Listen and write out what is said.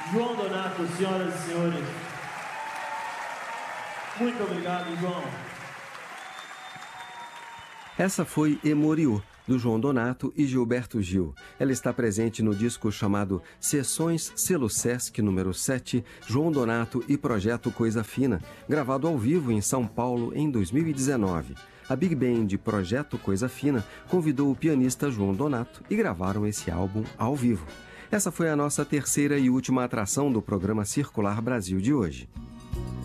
João Donato, senhoras e senhores. Muito obrigado, João. Essa foi Emoriô, do João Donato e Gilberto Gil. Ela está presente no disco chamado Sessões Selo Sesc número 7, João Donato e Projeto Coisa Fina, gravado ao vivo em São Paulo em 2019. A Big Band Projeto Coisa Fina convidou o pianista João Donato e gravaram esse álbum ao vivo. Essa foi a nossa terceira e última atração do programa Circular Brasil de hoje.